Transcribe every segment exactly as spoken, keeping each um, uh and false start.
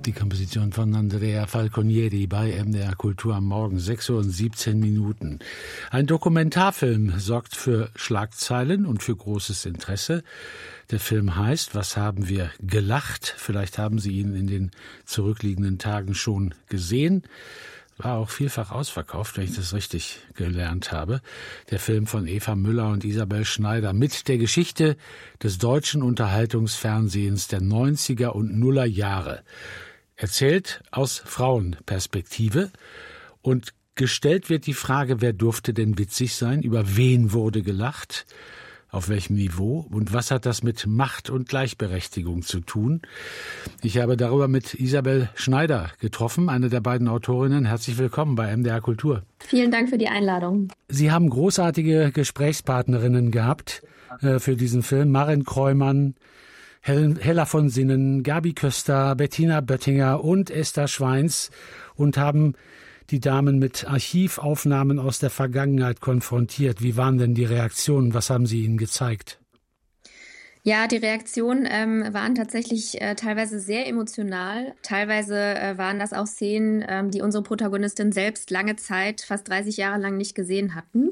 Die Komposition von Andrea Falconieri bei M D R Kultur am Morgen, sechs Uhr und siebzehn Minuten. Ein Dokumentarfilm sorgt für Schlagzeilen und für großes Interesse. Der Film heißt »Was haben wir gelacht?« Vielleicht haben Sie ihn in den zurückliegenden Tagen schon gesehen. War auch vielfach ausverkauft, wenn ich das richtig gelernt habe. Der Film von Eva Müller und Isabel Schneider mit der Geschichte des deutschen Unterhaltungsfernsehens der neunziger und Nuller Jahre. Erzählt aus Frauenperspektive und gestellt wird die Frage, wer durfte denn witzig sein, über wen wurde gelacht, auf welchem Niveau und was hat das mit Macht und Gleichberechtigung zu tun? Ich habe darüber mit Isabel Schneider getroffen, eine der beiden Autorinnen. Herzlich willkommen bei M D R Kultur. Vielen Dank für die Einladung. Sie haben großartige Gesprächspartnerinnen gehabt äh, für diesen Film. Maren Kreumann, Hel- Hella von Sinnen, Gabi Köster, Bettina Böttinger und Esther Schweins und haben die Damen mit Archivaufnahmen aus der Vergangenheit konfrontiert. Wie waren denn die Reaktionen? Was haben Sie ihnen gezeigt? Ja, die Reaktionen ähm, waren tatsächlich äh, teilweise sehr emotional. Teilweise äh, waren das auch Szenen, ähm, die unsere Protagonistin selbst lange Zeit, fast dreißig Jahre lang nicht gesehen hatten.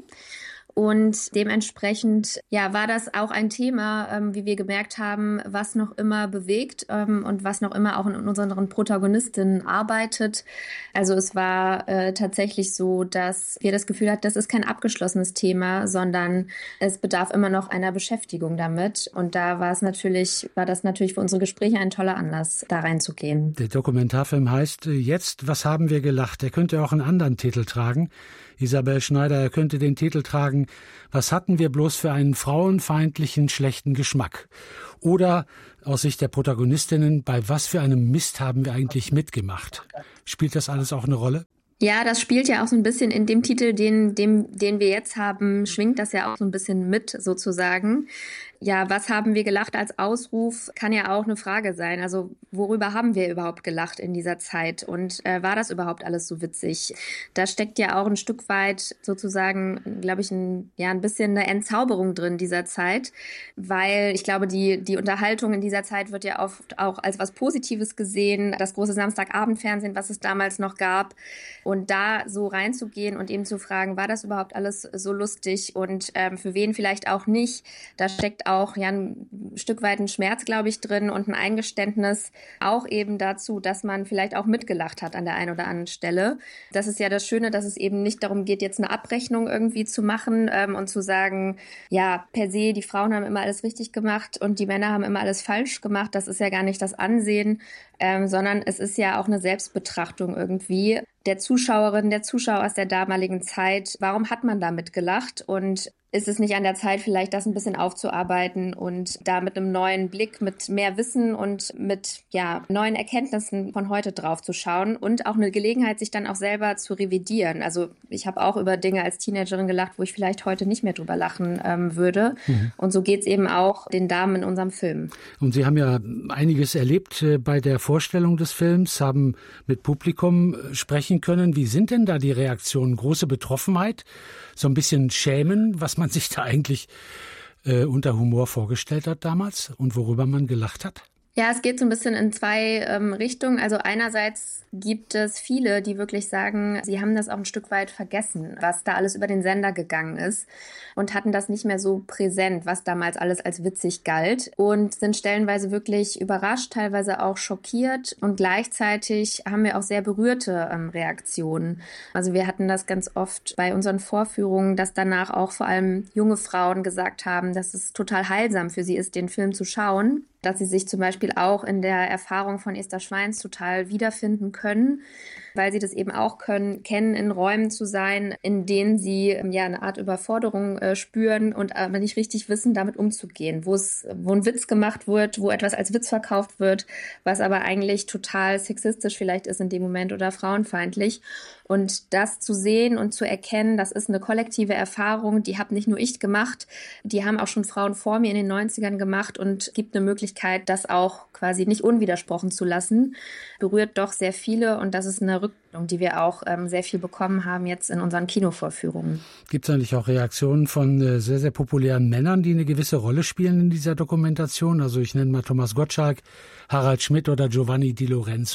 Und dementsprechend ja, war das auch ein Thema, ähm, wie wir gemerkt haben, was noch immer bewegt ähm, und was noch immer auch in unseren Protagonistinnen arbeitet. Also es war äh, tatsächlich so, dass wir das Gefühl hatten, das ist kein abgeschlossenes Thema, sondern es bedarf immer noch einer Beschäftigung damit. Und da war es natürlich, war das natürlich für unsere Gespräche ein toller Anlass, da reinzugehen. Der Dokumentarfilm heißt Jetzt, was haben wir gelacht? Er könnte auch einen anderen Titel tragen. Isabel Schneider, er könnte den Titel tragen, was hatten wir bloß für einen frauenfeindlichen, schlechten Geschmack? Oder aus Sicht der Protagonistinnen, bei was für einem Mist haben wir eigentlich mitgemacht? Spielt das alles auch eine Rolle? Ja, das spielt ja auch so ein bisschen in dem Titel, den, dem, den wir jetzt haben, schwingt das ja auch so ein bisschen mit sozusagen. Ja, was haben wir gelacht als Ausruf, kann ja auch eine Frage sein. Also worüber haben wir überhaupt gelacht in dieser Zeit und äh, war das überhaupt alles so witzig? Da steckt ja auch ein Stück weit sozusagen, glaube ich, ein, ja, ein bisschen eine Entzauberung drin dieser Zeit, weil ich glaube, die, die Unterhaltung in dieser Zeit wird ja oft auch als was Positives gesehen. Das große Samstagabendfernsehen, was es damals noch gab. Und da so reinzugehen und eben zu fragen, war das überhaupt alles so lustig und ähm, für wen vielleicht auch nicht, da steckt auch ja ein Stück weit ein Schmerz, glaube ich, drin und ein Eingeständnis auch eben dazu, dass man vielleicht auch mitgelacht hat an der einen oder anderen Stelle. Das ist ja das Schöne, dass es eben nicht darum geht, jetzt eine Abrechnung irgendwie zu machen ähm, und zu sagen, ja, per se, die Frauen haben immer alles richtig gemacht und die Männer haben immer alles falsch gemacht. Das ist ja gar nicht das Ansehen, ähm, sondern es ist ja auch eine Selbstbetrachtung irgendwie der Zuschauerin, der Zuschauer aus der damaligen Zeit. Warum hat man damit gelacht? Und ist es nicht an der Zeit, vielleicht das ein bisschen aufzuarbeiten und da mit einem neuen Blick, mit mehr Wissen und mit ja neuen Erkenntnissen von heute drauf zu schauen und auch eine Gelegenheit, sich dann auch selber zu revidieren. Also ich habe auch über Dinge als Teenagerin gelacht, wo ich vielleicht heute nicht mehr drüber lachen ähm, würde. Mhm. Und so geht's eben auch den Damen in unserem Film. Und Sie haben ja einiges erlebt äh, bei der Vorstellung des Films, haben mit Publikum äh, sprechen können. Wie sind denn da die Reaktionen? Große Betroffenheit? So ein bisschen Schämen, was man sich da eigentlich äh, unter Humor vorgestellt hat damals und worüber man gelacht hat? Ja, es geht so ein bisschen in zwei ähm, Richtungen. Also einerseits gibt es viele, die wirklich sagen, sie haben das auch ein Stück weit vergessen, was da alles über den Sender gegangen ist und hatten das nicht mehr so präsent, was damals alles als witzig galt und sind stellenweise wirklich überrascht, teilweise auch schockiert und gleichzeitig haben wir auch sehr berührte ähm, Reaktionen. Also wir hatten das ganz oft bei unseren Vorführungen, dass danach auch vor allem junge Frauen gesagt haben, dass es total heilsam für sie ist, den Film zu schauen, dass sie sich zum Beispiel auch in der Erfahrung von Esther Schweins total wiederfinden können, weil sie das eben auch können, kennen, in Räumen zu sein, in denen sie ja eine Art Überforderung äh, spüren und aber nicht richtig wissen, damit umzugehen, wo es, wo ein Witz gemacht wird, wo etwas als Witz verkauft wird, was aber eigentlich total sexistisch vielleicht ist in dem Moment oder frauenfeindlich. Und das zu sehen und zu erkennen, das ist eine kollektive Erfahrung, die habe nicht nur ich gemacht, die haben auch schon Frauen vor mir in den neunzigern gemacht und gibt eine Möglichkeit, das auch quasi nicht unwidersprochen zu lassen, berührt doch sehr viele und das ist eine Rückmeldung, die wir auch ähm, sehr viel bekommen haben jetzt in unseren Kinovorführungen. Gibt es eigentlich auch Reaktionen von äh, sehr, sehr populären Männern, die eine gewisse Rolle spielen in dieser Dokumentation? Also ich nenne mal Thomas Gottschalk, Harald Schmidt oder Giovanni Di Lorenzo.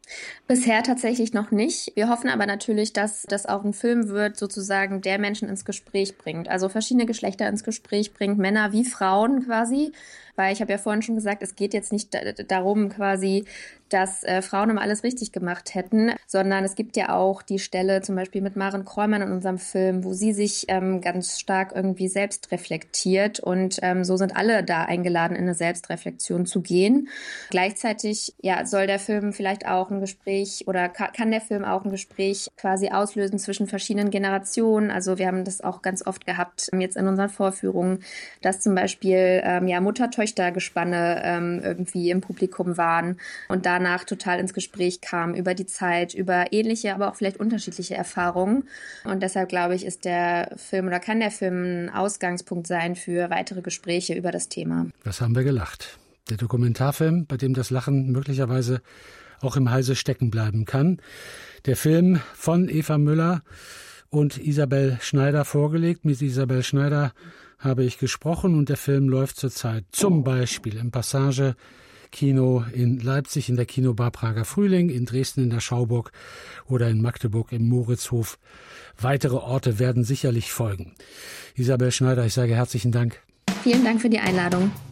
Bisher tatsächlich noch nicht. Wir hoffen aber natürlich, dass das auch ein Film wird, sozusagen, der Menschen ins Gespräch bringt. Also verschiedene Geschlechter ins Gespräch bringt, Männer wie Frauen quasi. Weil ich habe ja vorhin schon gesagt, es geht jetzt nicht da- darum quasi, dass äh, Frauen immer alles richtig gemacht hätten, sondern es gibt ja auch die Stelle zum Beispiel mit Maren Kräumann in unserem Film, wo sie sich ähm, ganz stark irgendwie selbst reflektiert und ähm, so sind alle da eingeladen, in eine Selbstreflexion zu gehen. Gleichzeitig ja, soll der Film vielleicht auch ein Gespräch oder ka- kann der Film auch ein Gespräch quasi auslösen zwischen verschiedenen Generationen. Also wir haben das auch ganz oft gehabt ähm, jetzt in unseren Vorführungen, dass zum Beispiel ähm, ja Mutter-Töchter-Gespanne ähm, irgendwie im Publikum waren und danach total ins Gespräch kam über die Zeit, über ähnliche, aber auch vielleicht unterschiedliche Erfahrungen. Und deshalb glaube ich, ist der Film oder kann der Film ein Ausgangspunkt sein für weitere Gespräche über das Thema. Was haben wir gelacht? Der Dokumentarfilm, bei dem das Lachen möglicherweise auch im Halse stecken bleiben kann. Der Film von Eva Müller und Isabel Schneider vorgelegt. Mit Isabel Schneider habe ich gesprochen und der Film läuft zurzeit zum Beispiel im Passage Kino in Leipzig in der Kinobar Prager Frühling, in Dresden in der Schauburg oder in Magdeburg im Moritzhof. Weitere Orte werden sicherlich folgen. Isabel Schneider, ich sage herzlichen Dank. Vielen Dank für die Einladung.